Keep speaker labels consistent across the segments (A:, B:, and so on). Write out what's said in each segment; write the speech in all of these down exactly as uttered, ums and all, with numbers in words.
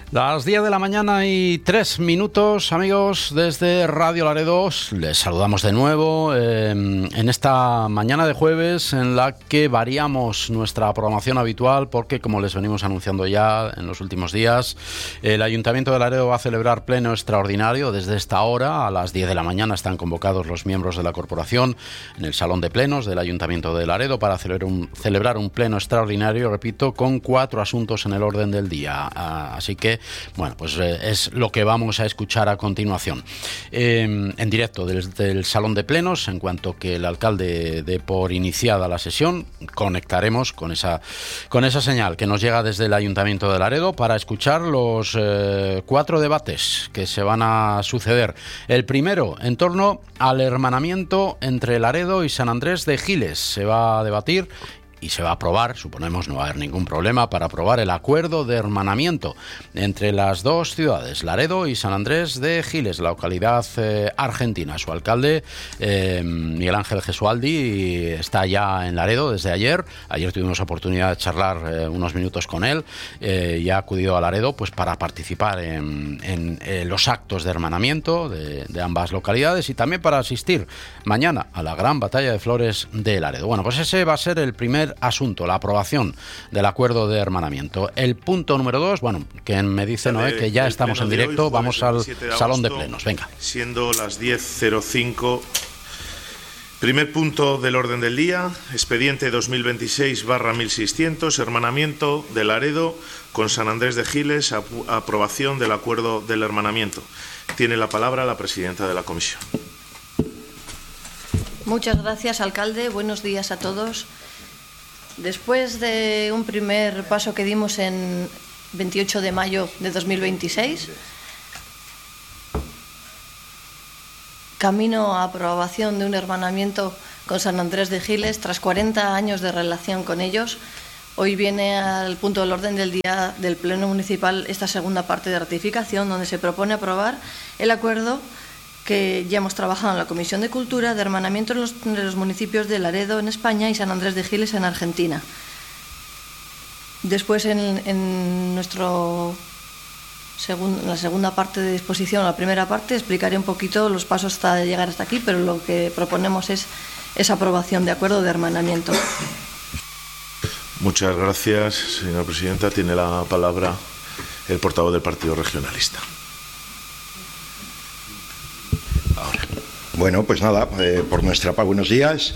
A: Las diez de la mañana y tres minutos, amigos, desde Radio Laredo. Les saludamos de nuevo eh, en esta mañana de jueves en la que variamos nuestra programación habitual porque, como les venimos anunciando ya en los últimos días, el Ayuntamiento de Laredo va a celebrar pleno extraordinario desde esta hora. A las diez de la mañana están convocados los miembros de la corporación en el Salón de Plenos del Ayuntamiento de Laredo para celebrar un, celebrar un pleno extraordinario, repito, con cuatro asuntos en el orden del día. Así que bueno, pues eh, es lo que vamos a escuchar a continuación. Eh, en directo desde el Salón de Plenos, en cuanto que el alcalde dé por iniciada la sesión, conectaremos con esa, con esa señal que nos llega desde el Ayuntamiento de Laredo para escuchar los eh, cuatro debates que se van a suceder. El primero, en torno al hermanamiento entre Laredo y San Andrés de Giles. Se va a debatir y se va a aprobar, suponemos no va a haber ningún problema, para aprobar el acuerdo de hermanamiento entre las dos ciudades, Laredo y San Andrés de Giles, la localidad eh, argentina. Su alcalde, eh, Miguel Ángel Gesualdi, está ya en Laredo desde ayer. Ayer tuvimos oportunidad de charlar eh, unos minutos con él eh, y ha acudido a Laredo pues, para participar en, en eh, los actos de hermanamiento de, de ambas localidades y también para asistir mañana a la gran batalla de flores de Laredo. Bueno, pues ese va a ser el primer asunto, la aprobación del acuerdo de hermanamiento. El punto número dos, bueno, que me dice Noé que ya estamos en directo, hoy, vamos al Salón de Plenos, venga.
B: Siendo las diez cero cinco, primer punto del orden del día, expediente dos mil veintiséis barra mil seiscientos, hermanamiento de Laredo con San Andrés de Giles, ap aprobación del acuerdo del hermanamiento. Tiene la palabra la presidenta de la comisión.
C: Muchas gracias, alcalde. Buenos días a todos. Después de un primer paso que dimos en veintiocho de mayo de dos mil veintiséis, camino a aprobación de un hermanamiento con San Andrés de Giles, tras cuarenta años de relación con ellos, hoy viene al punto del orden del día del Pleno Municipal esta segunda parte de ratificación, donde se propone aprobar el acuerdo que ya hemos trabajado en la Comisión de Cultura, de hermanamiento de los, de los municipios de Laredo en España y San Andrés de Giles en Argentina. Después, en, en, nuestro segun, la segunda parte de exposición, la primera parte, explicaré un poquito los pasos hasta llegar hasta aquí, pero lo que proponemos es esa aprobación de acuerdo de hermanamiento.
B: Muchas gracias, señora presidenta. Tiene la palabra el portavoz del Partido Regionalista.
D: Ahora. Bueno, pues nada, eh, por nuestra parte, buenos días.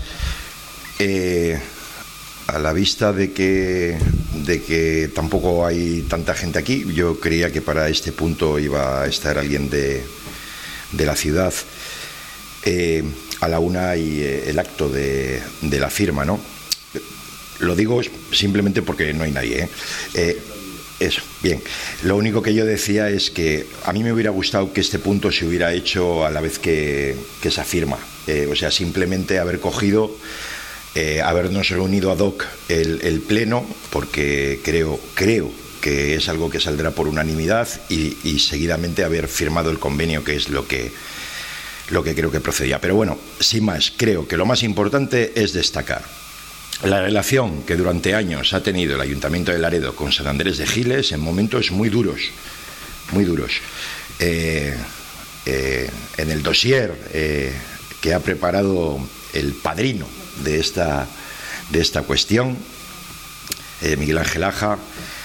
D: Eh, a la vista de que, de que tampoco hay tanta gente aquí, yo creía que para este punto iba a estar alguien de, de la ciudad. Eh, a la una hay eh, el acto de, de la firma, ¿no? Lo digo simplemente porque no hay nadie, ¿eh? Eh, Eso, bien. Lo único que yo decía es que a mí me hubiera gustado que este punto se hubiera hecho a la vez que, que esa firma. Eh, o sea, simplemente haber cogido, eh, habernos reunido ad hoc el, el pleno, porque creo, creo que es algo que saldrá por unanimidad y, y seguidamente haber firmado el convenio, que es lo que, lo que creo que procedía. Pero bueno, sin más, creo que lo más importante es destacar la relación que durante años ha tenido el Ayuntamiento de Laredo con San Andrés de Giles en momentos muy duros, muy duros. Eh, eh, en el dossier eh, que ha preparado el padrino de esta, de esta cuestión, eh, Miguel Ángel Aja,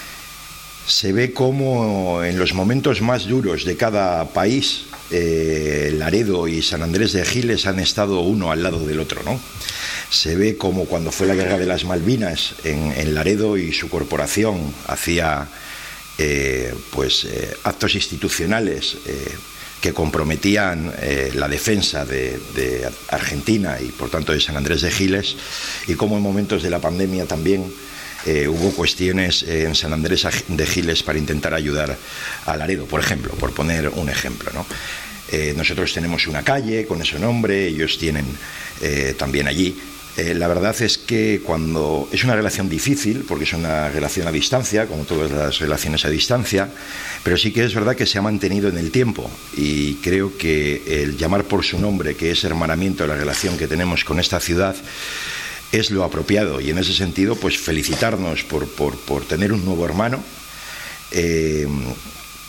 D: se ve cómo en los momentos más duros de cada país, eh, Laredo y San Andrés de Giles han estado uno al lado del otro, ¿no? Se ve como cuando fue la guerra de las Malvinas en, en Laredo y su corporación hacía eh, pues, eh, actos institucionales eh, que comprometían eh, la defensa de, de Argentina y por tanto de San Andrés de Giles, y como en momentos de la pandemia también eh, hubo cuestiones en San Andrés de Giles para intentar ayudar a Laredo, por ejemplo, por poner un ejemplo, ¿no? Eh, nosotros tenemos una calle con ese nombre, ellos tienen eh, también allí. Eh, la verdad es que cuando es una relación difícil, porque es una relación a distancia, como todas las relaciones a distancia, pero sí que es verdad que se ha mantenido en el tiempo, y creo que el llamar por su nombre, que es hermanamiento de la relación que tenemos con esta ciudad, es lo apropiado, y en ese sentido pues felicitarnos por, por, por tener un nuevo hermano. Eh,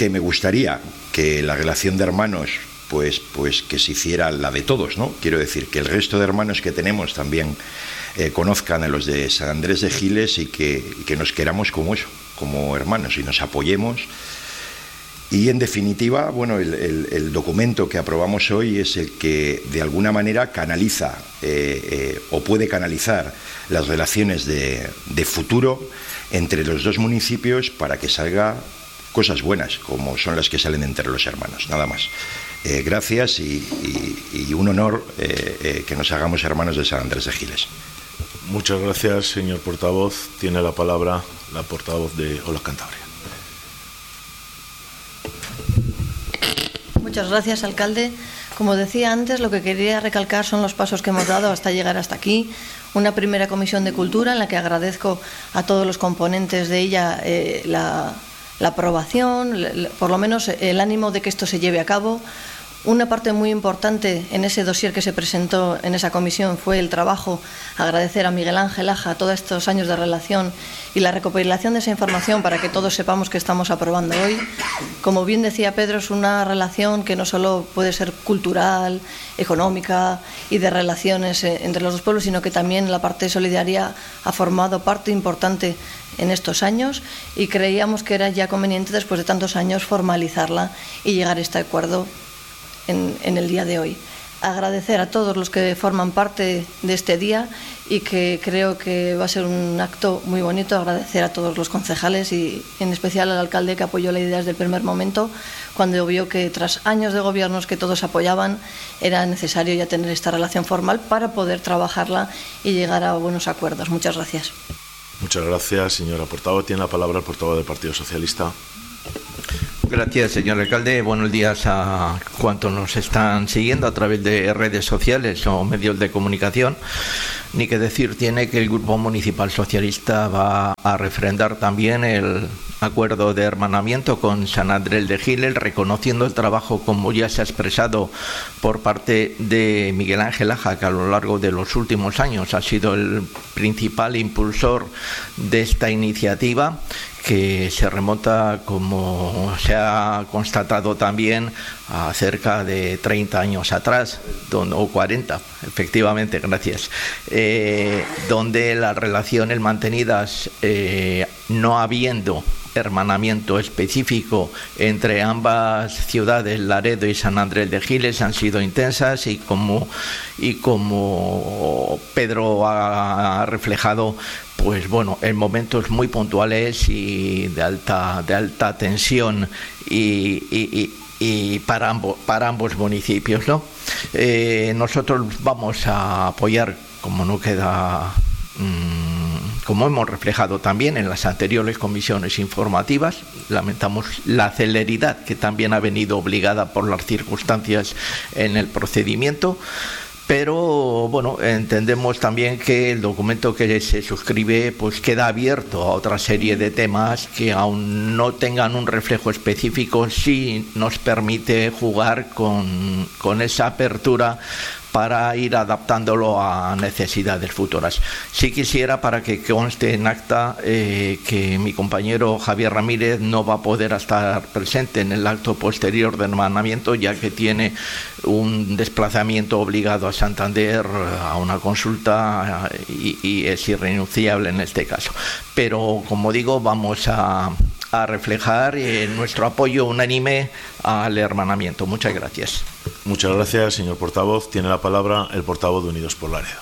D: que me gustaría que la relación de hermanos pues, pues que se hiciera la de todos, ¿no? Quiero decir, que el resto de hermanos que tenemos también eh, conozcan a los de San Andrés de Giles y que, y que nos queramos como eso, como hermanos, y nos apoyemos. Y en definitiva, bueno, el, el, el documento que aprobamos hoy es el que de alguna manera canaliza eh, eh, o puede canalizar las relaciones de, de futuro entre los dos municipios para que salga cosas buenas, como son las que salen entre los hermanos. Nada más. Eh, gracias y, y, y un honor eh, eh, que nos hagamos hermanos de San Andrés de Giles.
B: Muchas gracias, señor portavoz. Tiene la palabra la portavoz de Ola Cantabria.
C: Muchas gracias, alcalde. Como decía antes, lo que quería recalcar son los pasos que hemos dado hasta llegar hasta aquí. Una primera comisión de cultura en la que agradezco a todos los componentes de ella eh, la, la aprobación, por lo menos el ánimo de que esto se lleve a cabo. Una parte muy importante en ese dossier que se presentó en esa comisión fue el trabajo, agradecer a Miguel Ángel Aja todos estos años de relación y la recopilación de esa información para que todos sepamos que estamos aprobando hoy. Como bien decía Pedro, es una relación que no solo puede ser cultural, económica y de relaciones entre los dos pueblos, sino que también la parte solidaria ha formado parte importante en estos años y creíamos que era ya conveniente después de tantos años formalizarla y llegar a este acuerdo En, en el día de hoy. Agradecer a todos los que forman parte de este día y que creo que va a ser un acto muy bonito. Agradecer a todos los concejales y en especial al alcalde que apoyó la idea desde el primer momento, cuando vio que tras años de gobiernos que todos apoyaban era necesario ya tener esta relación formal para poder trabajarla y llegar a buenos acuerdos. Muchas gracias.
B: Muchas gracias, señora portavoz. Tiene la palabra el portavoz del Partido Socialista.
E: Gracias, señor alcalde. Buenos días a cuantos nos están siguiendo a través de redes sociales o medios de comunicación. Ni que decir tiene que el Grupo Municipal Socialista va a refrendar también el acuerdo de hermanamiento con San Andrés de Giles, reconociendo el trabajo, como ya se ha expresado por parte de Miguel Ángel Aja, que a lo largo de los últimos años ha sido el principal impulsor de esta iniciativa, que se remonta, como se ha constatado también, a cerca de treinta años atrás, donde, o cuarenta, efectivamente, gracias, eh, donde las relaciones mantenidas, eh, no habiendo hermanamiento específico entre ambas ciudades, Laredo y San Andrés de Giles, han sido intensas y como, y como Pedro ha reflejado, pues bueno, en momentos muy puntuales y de alta, de alta tensión y, y, y y para ambos, para ambos municipios, ¿no? Eh, nosotros vamos a apoyar, como no queda, mmm, como hemos reflejado también en las anteriores comisiones informativas, lamentamos la celeridad que también ha venido obligada por las circunstancias en el procedimiento. Pero bueno, entendemos también que el documento que se suscribe pues queda abierto a otra serie de temas que aún no tengan un reflejo específico, sí nos permite jugar con, con esa apertura para ir adaptándolo a necesidades futuras. Sí quisiera, para que conste en acta, eh, que mi compañero Javier Ramírez no va a poder estar presente en el acto posterior de hermanamiento, ya que tiene un desplazamiento obligado a Santander a una consulta y, y es irrenunciable en este caso. Pero, como digo, vamos a, a reflejar eh, nuestro apoyo unánime al hermanamiento. Muchas gracias.
B: Muchas gracias, señor portavoz. Tiene la palabra el portavoz de Unidos por Laredo.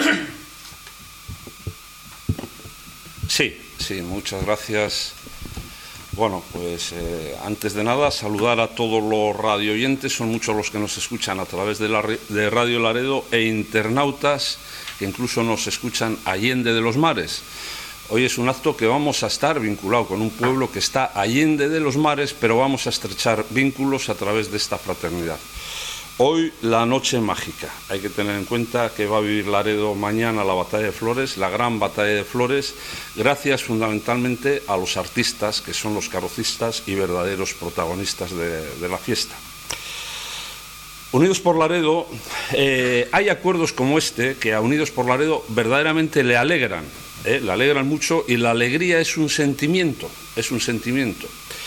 F: Sí, sí, muchas gracias. Bueno, pues eh, antes de nada, saludar a todos los radio oyentes, son muchos los que nos escuchan a través de, la, de Radio Laredo e internautas que incluso nos escuchan allende de los mares. Hoy es un acto que vamos a estar vinculado con un pueblo que está allende de los mares, pero vamos a estrechar vínculos a través de esta fraternidad. Hoy la noche mágica. Hay que tener en cuenta que va a vivir Laredo mañana la batalla de Flores, la gran batalla de Flores, gracias fundamentalmente a los artistas, que son los carrocistas y verdaderos protagonistas de, de la fiesta. Unidos por Laredo, eh, hay acuerdos como este que a Unidos por Laredo verdaderamente le alegran, eh, le alegran mucho, y la alegría es un sentimiento, es un sentimiento.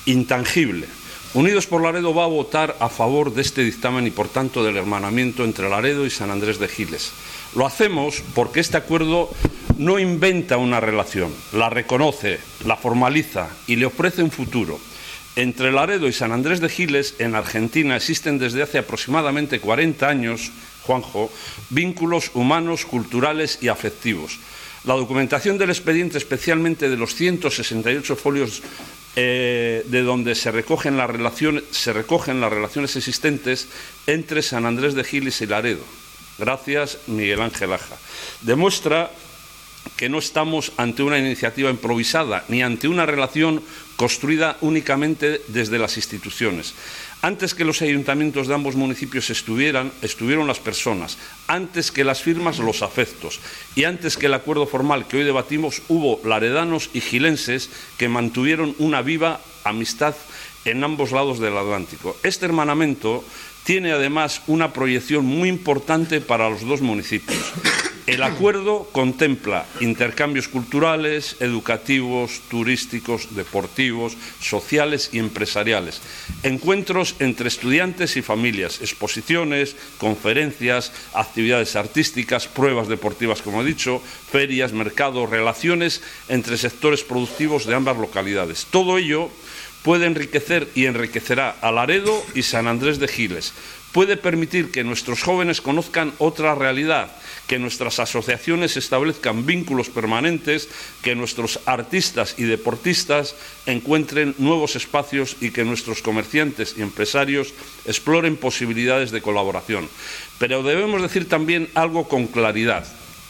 F: intangible. Unidos por Laredo va a votar a favor de este dictamen y, por tanto, del hermanamiento entre Laredo y San Andrés de Giles. Lo hacemos porque este acuerdo no inventa una relación, la reconoce, la formaliza y le ofrece un futuro. Entre Laredo y San Andrés de Giles, en Argentina, existen desde hace aproximadamente cuarenta años, Juanjo, vínculos humanos, culturales y afectivos. La documentación del expediente, especialmente de los ciento sesenta y ocho folios eh, de donde se recogen, las relaciones, se recogen las relaciones existentes entre San Andrés de Giles y Laredo. Gracias, Miguel Ángel Aja. Demuestra que no estamos ante una iniciativa improvisada ni ante una relación construida únicamente desde las instituciones. Antes que los ayuntamientos de ambos municipios estuvieran, estuvieron las personas, antes que las firmas los afectos y antes que el acuerdo formal que hoy debatimos hubo laredanos y gilenses que mantuvieron una viva amistad en ambos lados del Atlántico. Este hermanamiento tiene además una proyección muy importante para los dos municipios. El acuerdo contempla intercambios culturales, educativos, turísticos, deportivos, sociales y empresariales, encuentros entre estudiantes y familias, exposiciones, conferencias, actividades artísticas, pruebas deportivas, como he dicho, ferias, mercados, relaciones entre sectores productivos de ambas localidades. Todo ello puede enriquecer y enriquecerá a Laredo y San Andrés de Giles. Puede permitir que nuestros jóvenes conozcan otra realidad, que nuestras asociaciones establezcan vínculos permanentes, que nuestros artistas y deportistas encuentren nuevos espacios y que nuestros comerciantes y empresarios exploren posibilidades de colaboración. Pero debemos decir también algo con claridad.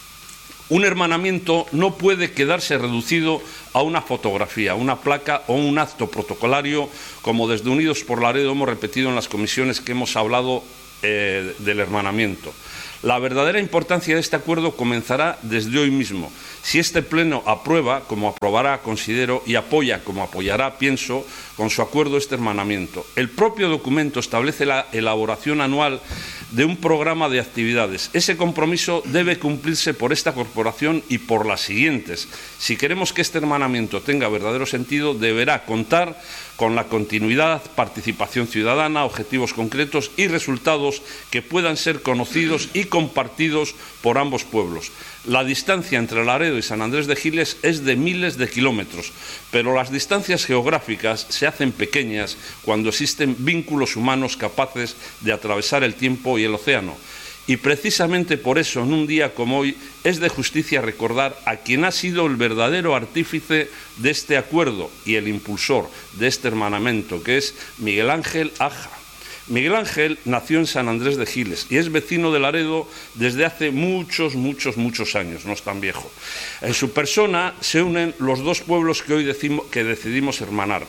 F: Un hermanamiento no puede quedarse reducido a una fotografía, una placa o un acto protocolario, como desde Unidos por Laredo hemos repetido en las comisiones que hemos hablado eh, del hermanamiento. La verdadera importancia de este acuerdo comenzará desde hoy mismo. Si este Pleno aprueba, como aprobará, considero, y apoya, como apoyará, pienso, con su acuerdo este hermanamiento. El propio documento establece la elaboración anual de un programa de actividades. Ese compromiso debe cumplirse por esta corporación y por las siguientes. Si queremos que este hermanamiento tenga verdadero sentido, deberá contar con la continuidad, participación ciudadana, objetivos concretos y resultados que puedan ser conocidos y compartidos por ambos pueblos. La distancia entre Laredo y San Andrés de Giles es de miles de kilómetros, pero las distancias geográficas se hacen pequeñas cuando existen vínculos humanos capaces de atravesar el tiempo y el océano. Y precisamente por eso, en un día como hoy, es de justicia recordar a quien ha sido el verdadero artífice de este acuerdo y el impulsor de este hermanamiento, que es Miguel Ángel Aja. Miguel Ángel nació en San Andrés de Giles y es vecino de Laredo desde hace muchos, muchos, muchos años, no es tan viejo. En su persona se unen los dos pueblos que hoy decimos, que decidimos hermanar.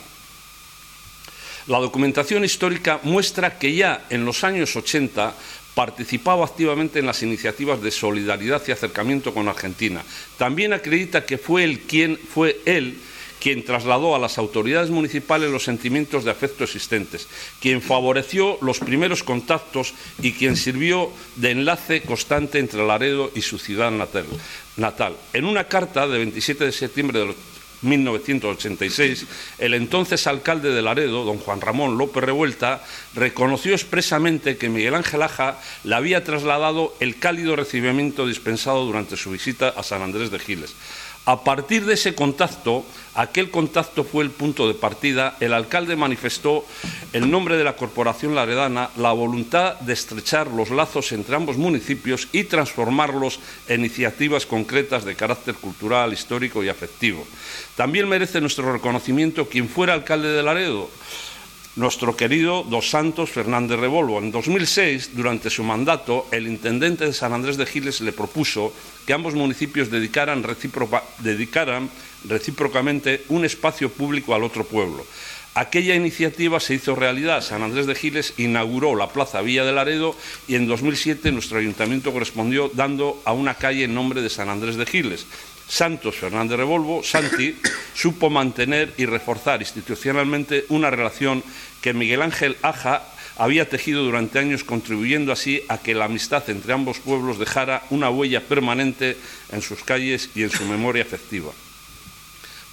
F: La documentación histórica muestra que ya en los años ochenta participaba activamente en las iniciativas de solidaridad y acercamiento con Argentina. También acredita que fue él quien, fue él quien trasladó a las autoridades municipales los sentimientos de afecto existentes, quien favoreció los primeros contactos y quien sirvió de enlace constante entre Laredo y su ciudad natal. En una carta de veintisiete de septiembre de mil novecientos ochenta y seis, el entonces alcalde de Laredo, don Juan Ramón López Revuelta, reconoció expresamente que Miguel Ángel Aja le había trasladado el cálido recibimiento dispensado durante su visita a San Andrés de Giles. A partir de ese contacto, aquel contacto fue el punto de partida, el alcalde manifestó, en nombre de la Corporación Laredana, la voluntad de estrechar los lazos entre ambos municipios y transformarlos en iniciativas concretas de carácter cultural, histórico y afectivo. También merece nuestro reconocimiento quien fuera alcalde de Laredo, nuestro querido Dos Santos Fernández Revolvo. En dos mil seis, durante su mandato, el intendente de San Andrés de Giles le propuso que ambos municipios dedicaran, recíproca, dedicaran recíprocamente un espacio público al otro pueblo. Aquella iniciativa se hizo realidad. San Andrés de Giles inauguró la Plaza Villa de Laredo y en dos mil siete nuestro ayuntamiento correspondió dando a una calle en nombre de San Andrés de Giles. Santos Fernández Revolvo, Santi, supo mantener y reforzar institucionalmente una relación que Miguel Ángel Aja había tejido durante años, contribuyendo así a que la amistad entre ambos pueblos dejara una huella permanente en sus calles y en su memoria afectiva.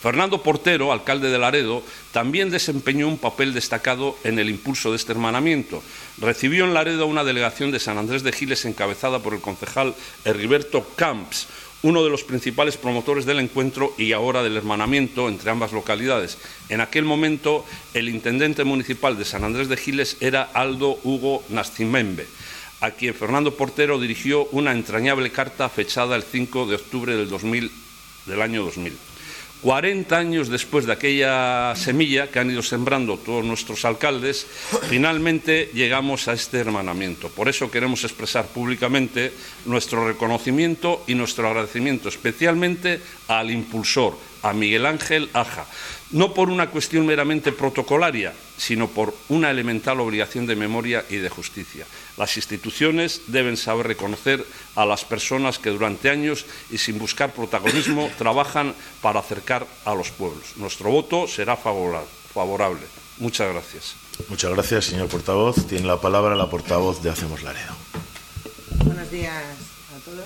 F: Fernando Portero, alcalde de Laredo, también desempeñó un papel destacado en el impulso de este hermanamiento. Recibió en Laredo una delegación de San Andrés de Giles encabezada por el concejal Heriberto Camps, uno de los principales promotores del encuentro y ahora del hermanamiento entre ambas localidades. En aquel momento, el intendente municipal de San Andrés de Giles era Aldo Hugo Nascimembe, a quien Fernando Portero dirigió una entrañable carta fechada el cinco de octubre del, dos mil, del año dos mil. cuarenta años después de aquella semilla que han ido sembrando todos nuestros alcaldes, finalmente llegamos a este hermanamiento. Por eso queremos expresar públicamente nuestro reconocimiento y nuestro agradecimiento, especialmente al impulsor, a Miguel Ángel Aja, no por una cuestión meramente protocolaria, sino por una elemental obligación de memoria y de justicia. Las instituciones deben saber reconocer a las personas que durante años y sin buscar protagonismo trabajan para acercar a los pueblos. Nuestro voto será favorable. Muchas gracias.
B: Muchas gracias, señor portavoz. Tiene la palabra la portavoz de Hacemos Laredo.
G: Buenos días a todos.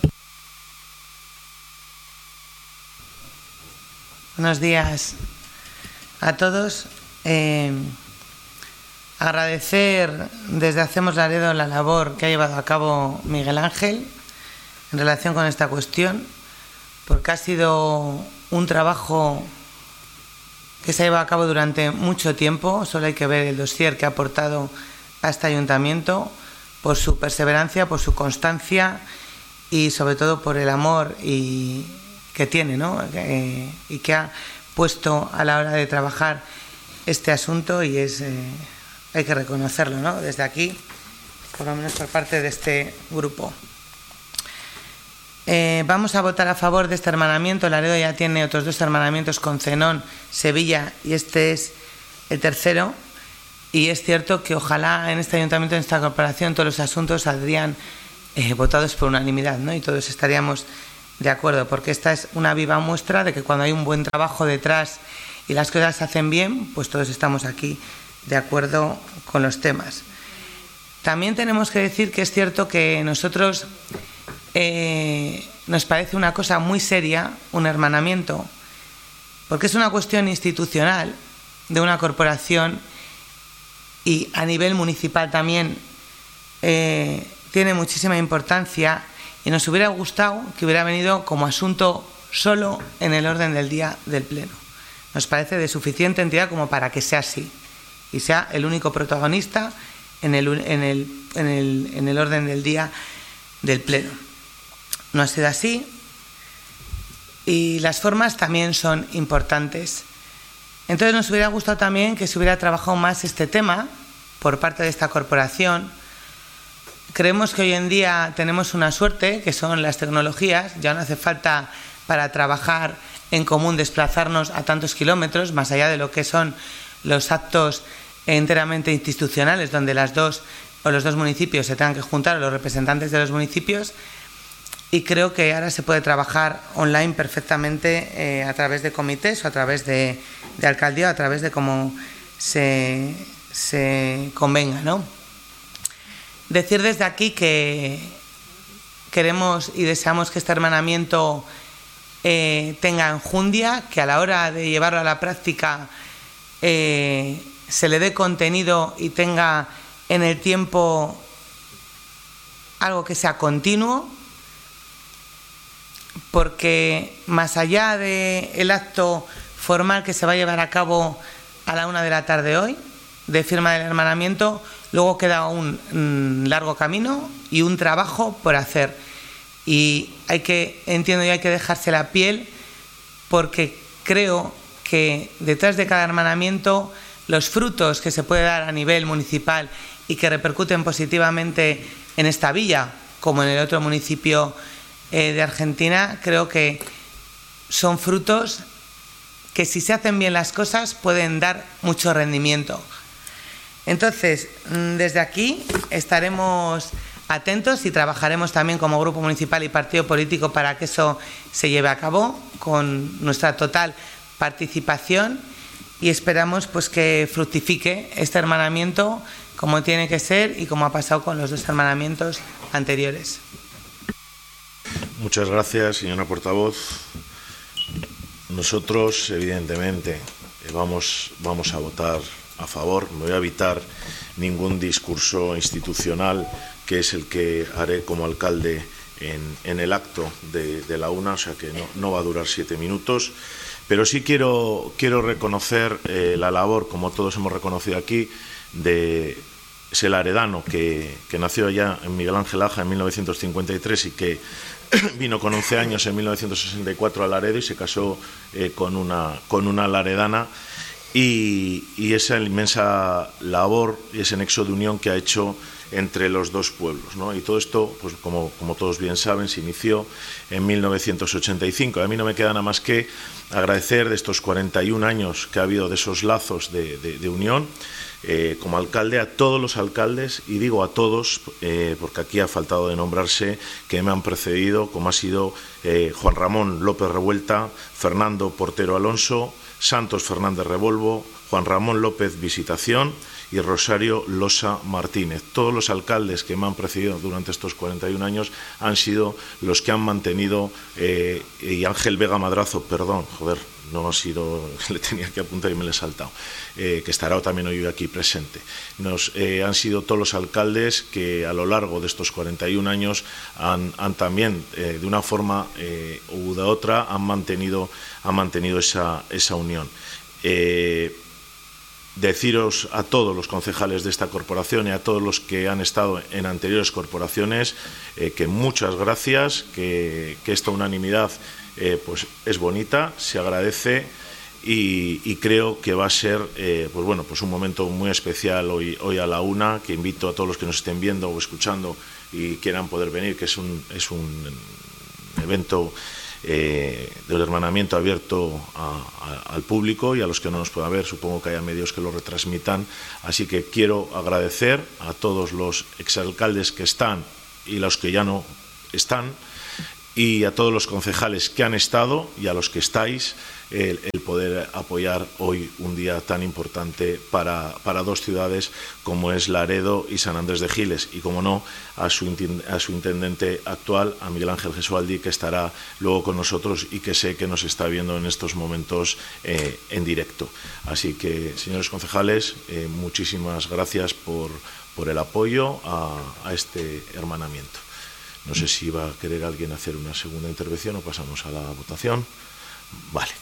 G: Buenos días a todos. Eh, agradecer desde Hacemos Laredo la labor que ha llevado a cabo Miguel Ángel en relación con esta cuestión, porque ha sido un trabajo que se ha llevado a cabo durante mucho tiempo. Solo hay que ver el dossier que ha aportado a este ayuntamiento, por su perseverancia, por su constancia y sobre todo por el amor y que tiene, ¿no? Eh, y que ha puesto a la hora de trabajar este asunto, y es eh, hay que reconocerlo, ¿no? Desde aquí, por lo menos por parte de este grupo. Eh, vamos a votar a favor de este hermanamiento. Laredo ya tiene otros dos hermanamientos con Zenón, Sevilla, y este es el tercero. Y es cierto que ojalá en este ayuntamiento, en esta corporación, todos los asuntos saldrían eh, votados por unanimidad, ¿no? Y todos estaríamos de acuerdo, porque esta es una viva muestra de que cuando hay un buen trabajo detrás y las cosas se hacen bien, pues todos estamos aquí de acuerdo con los temas. También tenemos que decir que es cierto que nosotros eh, nos parece una cosa muy seria un hermanamiento, porque es una cuestión institucional de una corporación y a nivel municipal también eh, tiene muchísima importancia. Y nos hubiera gustado que hubiera venido como asunto solo en el orden del día del Pleno. Nos parece de suficiente entidad como para que sea así y sea el único protagonista en el, en el, en el, en el orden del día del Pleno. No ha sido así, y las formas también son importantes. Entonces nos hubiera gustado también que se hubiera trabajado más este tema por parte de esta corporación. Creemos que hoy en día tenemos una suerte, que son las tecnologías. Ya no hace falta para trabajar en común desplazarnos a tantos kilómetros, más allá de lo que son los actos enteramente institucionales, donde las dos o los dos municipios se tengan que juntar, o los representantes de los municipios. Y creo que ahora se puede trabajar online perfectamente eh, a través de comités o a través de, de alcaldía, o a través de cómo se, se convenga, ¿no? Decir desde aquí que queremos y deseamos que este hermanamiento eh, tenga enjundia, que a la hora de llevarlo a la práctica eh, se le dé contenido y tenga en el tiempo algo que sea continuo, porque más allá del acto formal que se va a llevar a cabo a la una de la tarde hoy, de firma del hermanamiento, luego queda un mm, largo camino y un trabajo por hacer. Y hay que, entiendo yo, hay que dejarse la piel, porque creo que detrás de cada hermanamiento los frutos que se puede dar a nivel municipal y que repercuten positivamente en esta villa, como en el otro municipio eh, de Argentina, creo que son frutos que, si se hacen bien las cosas, pueden dar mucho rendimiento. Entonces, desde aquí estaremos atentos y trabajaremos también como grupo municipal y partido político para que eso se lleve a cabo con nuestra total participación, y esperamos pues que fructifique este hermanamiento como tiene que ser y como ha pasado con los dos hermanamientos anteriores.
B: Muchas gracias, señora portavoz. nosotros, evidentemente, vamos, vamos a votar a favor. Me voy a evitar ningún discurso institucional, que es el que haré como alcalde en, en el acto de, de la UNA, o sea que no, no va a durar siete minutos. Pero sí quiero, quiero reconocer eh, la labor, como todos hemos reconocido aquí, de ese laredano que, que nació allá en Miguel Ángel Aja en mil novecientos cincuenta y tres y que vino con once años en mil novecientos sesenta y cuatro a Laredo y se casó eh, con, una, con una laredana, y, y esa inmensa labor y ese nexo de unión que ha hecho entre los dos pueblos, ¿no? Y todo esto, pues como, como todos bien saben, se inició en mil novecientos ochenta y cinco. A mí no me queda nada más que agradecer de estos cuarenta y un años que ha habido de esos lazos de, de, de unión, eh, como alcalde, a todos los alcaldes, y digo a todos, eh, porque aquí ha faltado de nombrarse, que me han precedido, como ha sido eh, Juan Ramón López Revuelta, Fernando Portero Alonso, Santos Fernández Revolvo, Juan Ramón López Visitación y Rosario Losa Martínez. Todos los alcaldes que me han precedido durante estos cuarenta y un años han sido los que han mantenido, eh, y Ángel Vega Madrazo, perdón, joder, no ha sido, le tenía que apuntar y me le he saltado, eh, que estará también hoy aquí presente. Nos, eh, han sido todos los alcaldes que a lo largo de estos cuarenta y un años han, han también, eh, de una forma eh, u de otra, han mantenido, han mantenido esa, esa unión. Eh, Deciros a todos los concejales de esta corporación y a todos los que han estado en anteriores corporaciones eh, que muchas gracias, que, que esta unanimidad eh, pues es bonita, se agradece, y, y creo que va a ser eh, pues bueno, pues un momento muy especial hoy, hoy a la una, que invito a todos los que nos estén viendo o escuchando y quieran poder venir, que es un, es un evento Eh, del hermanamiento abierto a, a, al público, y a los que no nos puedan ver, supongo que haya medios que lo retransmitan. Así que quiero agradecer a todos los exalcaldes que están y los que ya no están, y a todos los concejales que han estado y a los que estáis, el, el poder apoyar hoy un día tan importante para, para dos ciudades como es Laredo y San Andrés de Giles, y como no, a su, a su intendente actual, a Miguel Ángel Gesualdi, que estará luego con nosotros y que sé que nos está viendo en estos momentos eh, en directo. Así que, señores concejales, eh, muchísimas gracias por, por el apoyo a, a este hermanamiento. No sé si va a querer alguien hacer una segunda intervención o pasamos a la votación. Vale.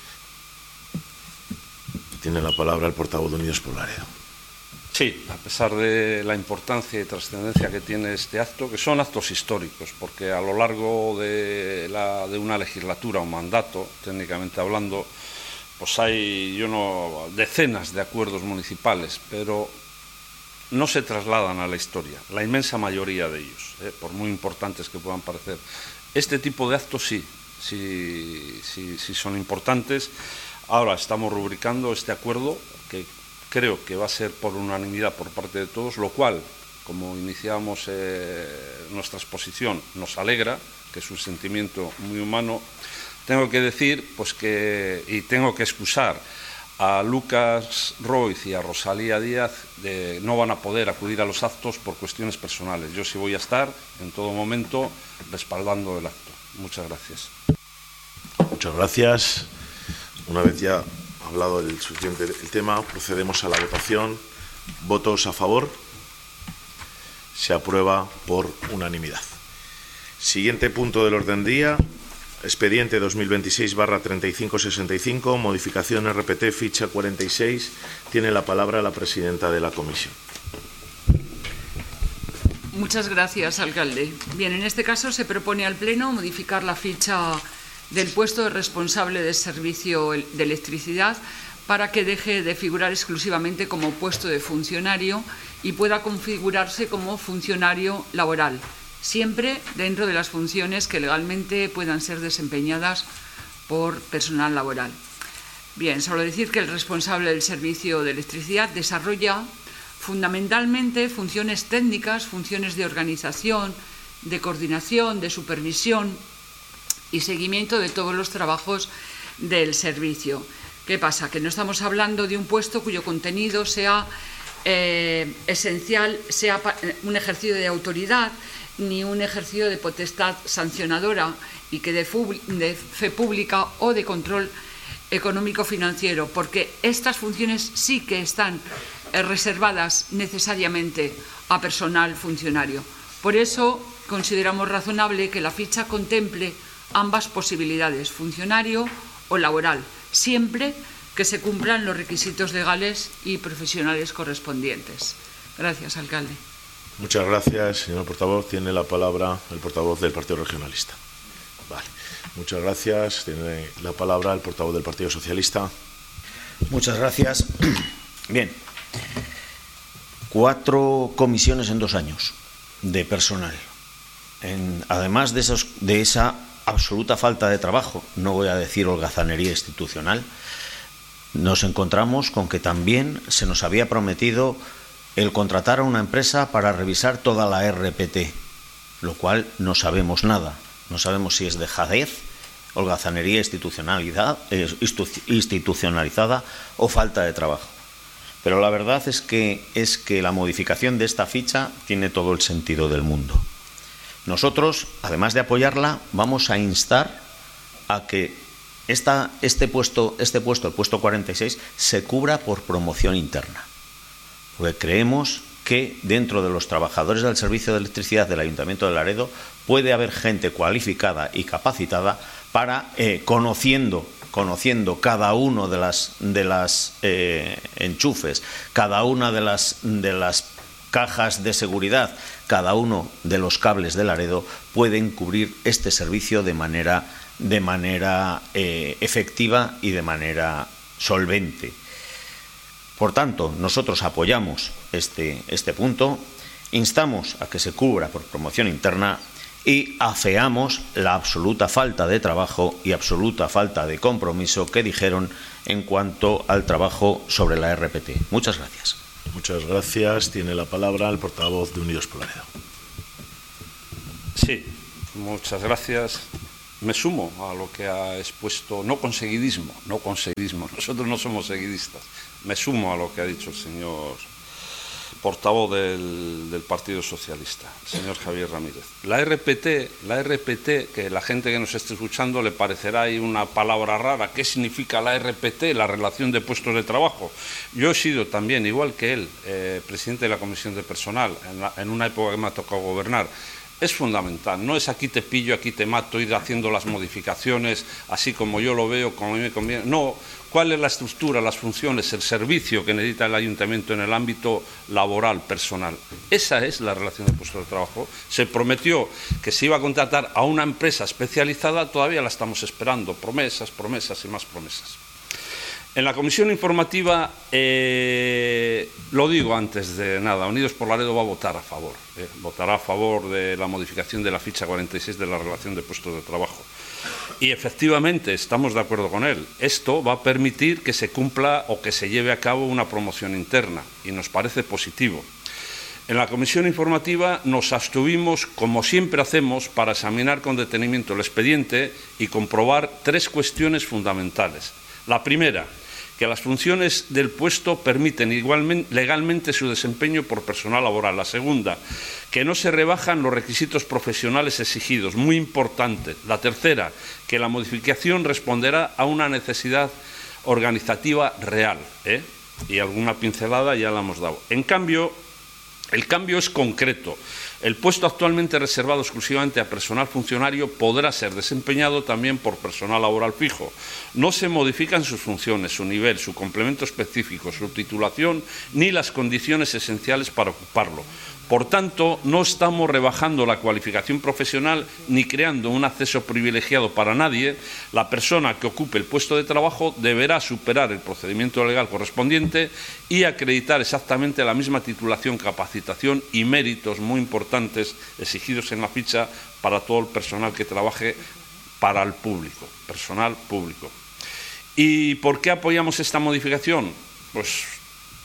B: Tiene la palabra el portavoz de Unidos por Laredo.
F: Sí, a pesar de la importancia y trascendencia que tiene este acto, que son actos históricos, porque a lo largo de, la, de una legislatura, un mandato, técnicamente hablando, pues hay yo no, decenas de acuerdos municipales, pero no se trasladan a la historia, la inmensa mayoría de ellos, eh, por muy importantes que puedan parecer. Este tipo de actos sí, sí, sí, sí son importantes. Ahora estamos rubricando este acuerdo, que creo que va a ser por unanimidad por parte de todos, lo cual, como iniciamos eh, nuestra exposición, nos alegra, que es un sentimiento muy humano. Tengo que decir, pues que, y tengo que excusar a Lucas Roiz y a Rosalía Díaz, de, no van a poder acudir a los actos por cuestiones personales. Yo sí voy a estar en todo momento respaldando el acto. Muchas gracias.
B: Muchas gracias. Una vez ya hablado el suficiente el tema, procedemos a la votación. ¿Votos a favor? Se aprueba por unanimidad. Siguiente punto del orden del día. Expediente dos mil veintiséis barra treinta y cinco sesenta y cinco, modificación R P T, ficha cuarenta y seis. Tiene la palabra la presidenta de la comisión.
H: Muchas gracias, alcalde. Bien, en este caso se propone al Pleno modificar la ficha del puesto de responsable de servicio de electricidad para que deje de figurar exclusivamente como puesto de funcionario y pueda configurarse como funcionario laboral, siempre dentro de las funciones que legalmente puedan ser desempeñadas por personal laboral. Bien, solo decir que el responsable del servicio de electricidad desarrolla fundamentalmente funciones técnicas, funciones de organización, de coordinación, de supervisión y seguimiento de todos los trabajos del servicio. ¿Qué pasa? Que no estamos hablando de un puesto cuyo contenido sea eh, esencial sea un ejercicio de autoridad ni un ejercicio de potestad sancionadora y que de, de fe pública o de control económico-financiero, porque estas funciones sí que están eh, reservadas necesariamente a personal funcionario. Por eso consideramos razonable que la ficha contemple ambas posibilidades, funcionario o laboral, siempre que se cumplan los requisitos legales y profesionales correspondientes. Gracias, alcalde.
B: Muchas gracias, señor portavoz. Tiene la palabra el portavoz del Partido Regionalista. Vale. Muchas gracias. Tiene la palabra el portavoz del Partido Socialista.
I: Muchas gracias. Bien. Cuatro comisiones en dos años de personal. En, además de, esos, de esa absoluta falta de trabajo, no voy a decir holgazanería institucional, nos encontramos con que también se nos había prometido el contratar a una empresa para revisar toda la R P T, lo cual no sabemos nada. No sabemos si es dejadez, holgazanería institucionalidad, eh, institucionalizada o falta de trabajo. Pero la verdad es que, es que la modificación de esta ficha tiene todo el sentido del mundo. Nosotros, además de apoyarla, vamos a instar a que esta, este, puesto, este puesto, el puesto cuarenta y seis, se cubra por promoción interna. Porque creemos que dentro de los trabajadores del servicio de electricidad del Ayuntamiento de Laredo puede haber gente cualificada y capacitada para, eh, conociendo, conociendo cada uno de las, de las eh, enchufes, cada una de las, de las cajas de seguridad, cada uno de los cables de Laredo, pueden cubrir este servicio de manera, de manera eh, efectiva y de manera solvente. Por tanto, nosotros apoyamos este, este punto, instamos a que se cubra por promoción interna y afeamos la absoluta falta de trabajo y absoluta falta de compromiso que dijeron en cuanto al trabajo sobre la R P T. Muchas gracias.
B: Muchas gracias. Tiene la palabra el portavoz de Unidos por Laredo.
F: Sí, muchas gracias. Me sumo a lo que ha expuesto, no con seguidismo, no con seguidismo, nosotros no somos seguidistas. Me sumo a lo que ha dicho el señor portavoz del, del Partido Socialista, el señor Javier Ramírez. La R P T, la R P T, que la gente que nos esté escuchando le parecerá ahí una palabra rara. ¿Qué significa la R P T? La relación de puestos de trabajo. Yo he sido también, igual que él, eh, presidente de la Comisión de Personal, en, la, en una época que me ha tocado gobernar. Es fundamental, no es aquí te pillo, aquí te mato, ir haciendo las modificaciones, así como yo lo veo, como a mí me conviene. No, ¿cuál es la estructura, las funciones, el servicio que necesita el ayuntamiento en el ámbito laboral, personal? Esa es la relación de puestos de trabajo. Se prometió que se iba a contratar a una empresa especializada, todavía la estamos esperando, promesas, promesas y más promesas. En la comisión informativa, eh, lo digo antes de nada, Unidos por Laredo va a votar a favor. Eh, votará a favor de la modificación de la ficha cuarenta y seis de la relación de puestos de trabajo. Y efectivamente estamos de acuerdo con él. Esto va a permitir que se cumpla o que se lleve a cabo una promoción interna y nos parece positivo. En la comisión informativa nos abstuvimos, como siempre hacemos, para examinar con detenimiento el expediente y comprobar tres cuestiones fundamentales. La primera, que las funciones del puesto permiten igualmente, legalmente su desempeño por personal laboral. La segunda, que no se rebajan los requisitos profesionales exigidos, muy importante. La tercera, que la modificación responderá a una necesidad organizativa real, ¿eh? Y alguna pincelada ya la hemos dado. En cambio, el cambio es concreto. El puesto actualmente reservado exclusivamente a personal funcionario podrá ser desempeñado también por personal laboral fijo. No se modifican sus funciones, su nivel, su complemento específico, su titulación ni las condiciones esenciales para ocuparlo. Por tanto, no estamos rebajando la cualificación profesional ni creando un acceso privilegiado para nadie. La persona que ocupe el puesto de trabajo deberá superar el procedimiento legal correspondiente y acreditar exactamente la misma titulación, capacitación y méritos muy importantes exigidos en la ficha para todo el personal que trabaje para el público, personal público. ¿Y por qué apoyamos esta modificación? Pues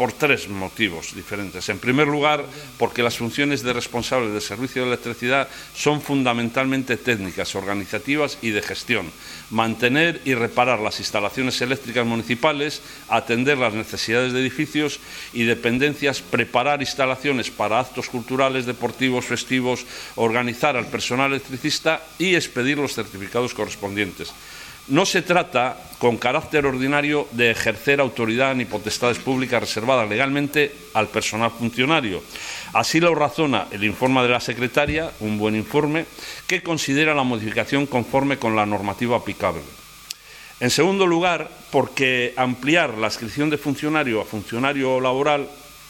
F: por tres motivos diferentes. En primer lugar, porque las funciones de responsables del servicio de electricidad son fundamentalmente técnicas, organizativas y de gestión. Mantener y reparar las instalaciones eléctricas municipales, atender las necesidades de edificios y dependencias, preparar instalaciones para actos culturales, deportivos, festivos, organizar al personal electricista y expedir los certificados correspondientes. No se trata, con carácter ordinario, de ejercer autoridad ni potestades públicas reservadas legalmente al personal funcionario. Así lo razona el informe de la secretaria, un buen informe, que considera la modificación conforme con la normativa aplicable. En segundo lugar, porque ampliar la adscripción de funcionario a funcionario laboral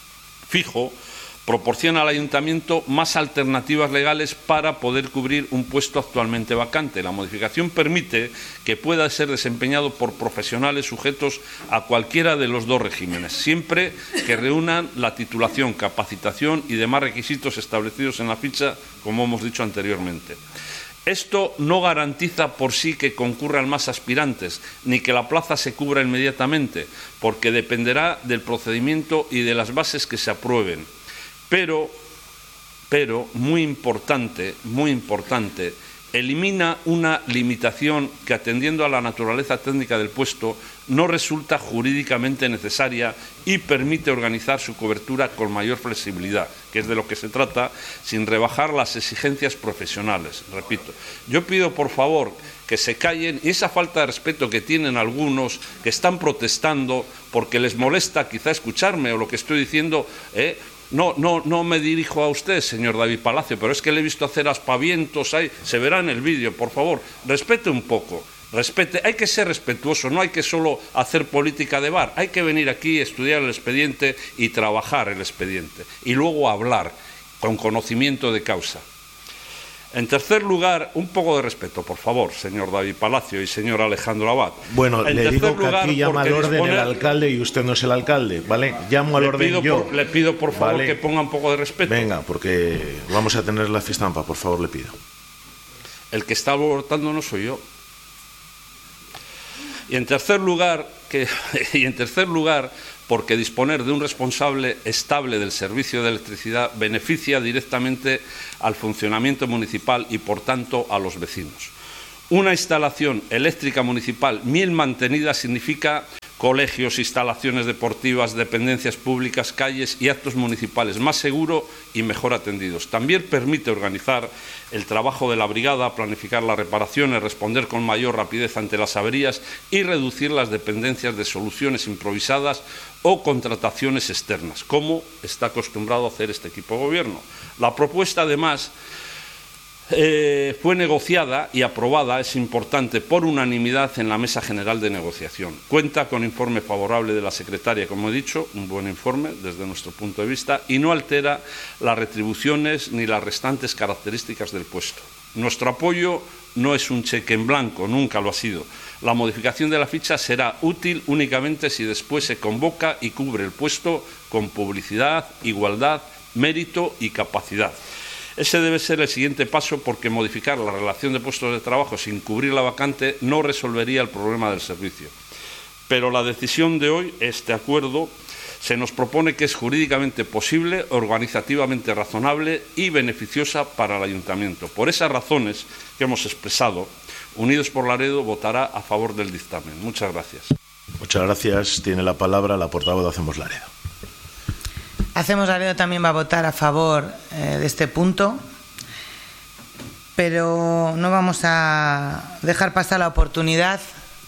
F: fijo proporciona al ayuntamiento más alternativas legales para poder cubrir un puesto actualmente vacante. La modificación permite que pueda ser desempeñado por profesionales sujetos a cualquiera de los dos regímenes, siempre que reúnan la titulación, capacitación y demás requisitos establecidos en la ficha, como hemos dicho anteriormente. Esto no garantiza por sí que concurran más aspirantes, ni que la plaza se cubra inmediatamente, porque dependerá del procedimiento y de las bases que se aprueben. Pero, pero, muy importante, muy importante, elimina una limitación que, atendiendo a la naturaleza técnica del puesto, no resulta jurídicamente necesaria y permite organizar su cobertura con mayor flexibilidad, que es de lo que se trata, sin rebajar las exigencias profesionales. Repito, yo pido, por favor, que se callen, y esa falta de respeto que tienen algunos que están protestando porque les molesta quizá escucharme o lo que estoy diciendo, ¿eh? No, no, no me dirijo a usted, señor David Palacio, pero es que le he visto hacer aspavientos ahí, se verá en el vídeo, por favor, respete un poco, respete, hay que ser respetuoso, no hay que solo hacer política de bar, hay que venir aquí, estudiar el expediente y trabajar el expediente, y luego hablar con conocimiento de causa. En tercer lugar, un poco de respeto, por favor, señor David Palacio y señor Alejandro Abad.
B: Bueno,
F: en
B: le digo que
F: lugar,
B: aquí llama al orden disponer... el alcalde y usted no es el alcalde, ¿vale? Llamo al
F: le
B: orden
F: pido
B: yo.
F: Por, le pido, por favor,
B: ¿vale?
F: que ponga un poco de respeto.
B: Venga, porque vamos a tener la fiestampa, por favor, le pido.
F: El que está abortando no soy yo. Y en tercer lugar, que, y en tercer lugar, porque disponer de un responsable estable del servicio de electricidad beneficia directamente al funcionamiento municipal y, por tanto, a los vecinos. Una instalación eléctrica municipal bien mantenida significa colegios, instalaciones deportivas, dependencias públicas, calles y actos municipales más seguros y mejor atendidos. También permite organizar el trabajo de la brigada, planificar las reparaciones, responder con mayor rapidez ante las averías y reducir las dependencias de soluciones improvisadas o contrataciones externas, como está acostumbrado a hacer este equipo de gobierno. La propuesta, además, Eh, fue negociada y aprobada, es importante, por unanimidad en la Mesa General de Negociación. Cuenta con informe favorable de la secretaria, como he dicho, un buen informe desde nuestro punto de vista, y no altera las retribuciones ni las restantes características del puesto. Nuestro apoyo no es un cheque en blanco, nunca lo ha sido. La modificación de la ficha será útil únicamente si después se convoca y cubre el puesto con publicidad, igualdad, mérito y capacidad. Ese debe ser el siguiente paso, porque modificar la relación de puestos de trabajo sin cubrir la vacante no resolvería el problema del servicio. Pero la decisión de hoy, este acuerdo, se nos propone que es jurídicamente posible, organizativamente razonable y beneficiosa para el ayuntamiento. Por esas razones que hemos expresado, Unidos por Laredo votará a favor del dictamen. Muchas gracias.
B: Muchas gracias. Tiene la palabra la portavoz de Hacemos Laredo.
G: Hacemos Laredo también va a votar a favor eh, de este punto, pero no vamos a dejar pasar la oportunidad,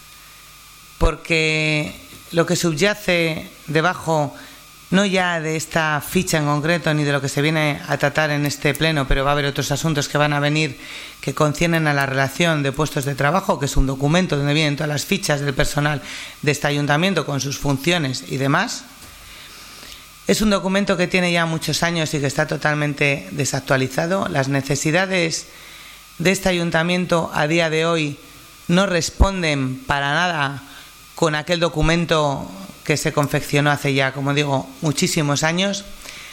G: porque lo que subyace debajo, no ya de esta ficha en concreto ni de lo que se viene a tratar en este pleno, pero va a haber otros asuntos que van a venir que conciernen a la relación de puestos de trabajo, que es un documento donde vienen todas las fichas del personal de este ayuntamiento con sus funciones y demás. Es un documento que tiene ya muchos años y que está totalmente desactualizado. Las necesidades de este ayuntamiento a día de hoy no responden para nada con aquel documento que se confeccionó hace ya, como digo, muchísimos años.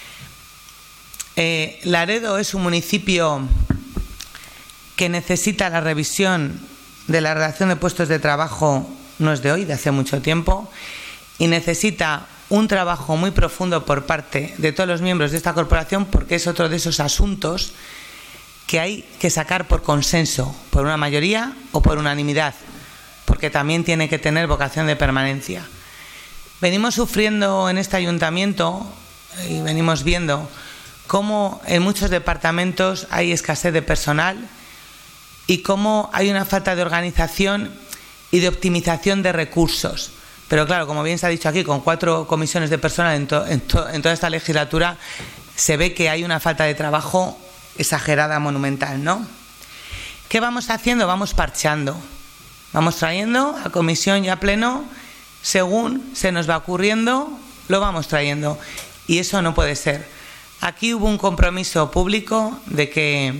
G: Eh, Laredo es un municipio que necesita la revisión de la relación de puestos de trabajo, no es de hoy, de hace mucho tiempo, y necesita un trabajo muy profundo por parte de todos los miembros de esta corporación, porque es otro de esos asuntos que hay que sacar por consenso, por una mayoría o por unanimidad, porque también tiene que tener vocación de permanencia. Venimos sufriendo en este ayuntamiento y venimos viendo cómo en muchos departamentos hay escasez de personal y cómo hay una falta de organización y de optimización de recursos. Pero claro, como bien se ha dicho aquí, con cuatro comisiones de personal en, to, en, to, en toda esta legislatura, se ve que hay una falta de trabajo exagerada, monumental, ¿no? ¿Qué vamos haciendo? Vamos parcheando. Vamos trayendo a comisión y a pleno, según se nos va ocurriendo, lo vamos trayendo. Y eso no puede ser. Aquí hubo un compromiso público de que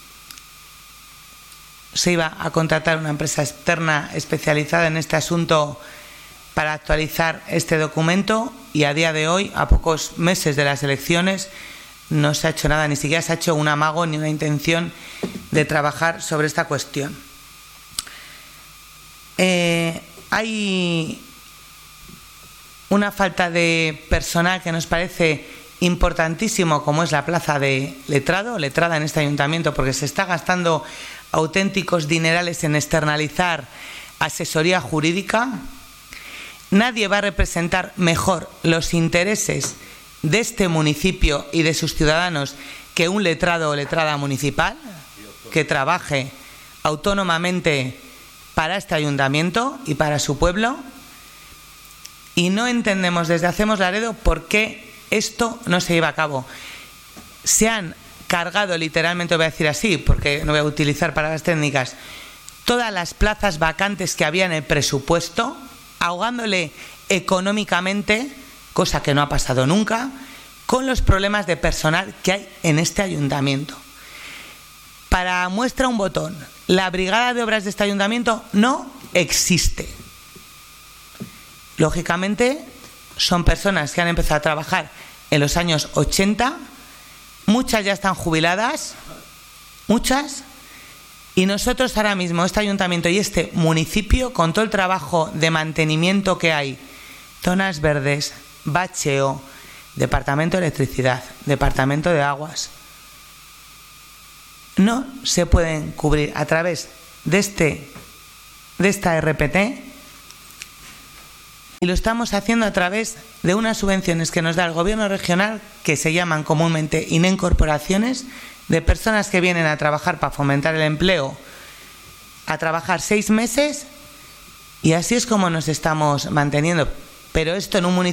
G: se iba a contratar una empresa externa especializada en este asunto para actualizar este documento, y a día de hoy, a pocos meses de las elecciones, no se ha hecho nada, ni siquiera se ha hecho un amago ni una intención de trabajar sobre esta cuestión. Eh, hay una falta de personal que nos parece importantísimo, como es la plaza de letrado, letrada en este ayuntamiento, porque se está gastando auténticos dinerales en externalizar asesoría jurídica. Nadie va a representar mejor los intereses de este municipio y de sus ciudadanos que un letrado o letrada municipal que trabaje autónomamente para este ayuntamiento y para su pueblo. Y no entendemos desde Hacemos Laredo por qué esto no se lleva a cabo. Se han cargado, literalmente, voy a decir así, porque no voy a utilizar palabras técnicas, todas las plazas vacantes que había en el presupuesto, ahogándole económicamente, cosa que no ha pasado nunca, con los problemas de personal que hay en este ayuntamiento. Para muestra un botón, la brigada de obras de este ayuntamiento no existe. Lógicamente, son personas que han empezado a trabajar en los años ochenta, muchas ya están jubiladas, muchas, y nosotros ahora mismo, este ayuntamiento y este municipio, con todo el trabajo de mantenimiento que hay, zonas verdes, bacheo, departamento de electricidad, departamento de aguas, no se pueden cubrir a través de, este, de esta R P T, y lo estamos haciendo a través de unas subvenciones que nos da el gobierno regional, que se llaman comúnmente incorporaciones, de personas que vienen a trabajar para fomentar el empleo, a trabajar seis meses, y así es como nos estamos manteniendo. Pero esto en un municipio